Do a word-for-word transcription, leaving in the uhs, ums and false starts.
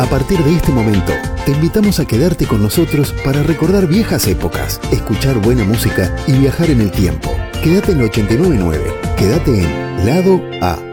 A partir de este momento, te invitamos a quedarte con nosotros para recordar viejas épocas, escuchar buena música y viajar en el tiempo. Quédate en ochenta y nueve punto nueve. Quédate en Lado A.